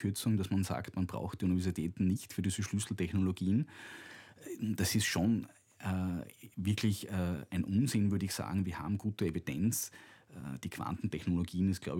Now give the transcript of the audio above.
Kürzung, dass man sagt, man braucht die Universitäten nicht für diese Schlüsseltechnologien. Das ist schon wirklich ein Unsinn, würde ich sagen. Wir haben gute Evidenz. Die Quantentechnologien ist, glaube